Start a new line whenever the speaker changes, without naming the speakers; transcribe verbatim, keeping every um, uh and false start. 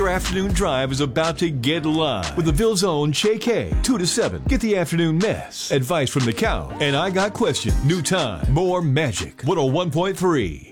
Your afternoon drive is about to get live with the Ville's own Che K, two to seven. Get the afternoon mess. Advice from the cow. And I got questions. New time. More magic. one oh one point three.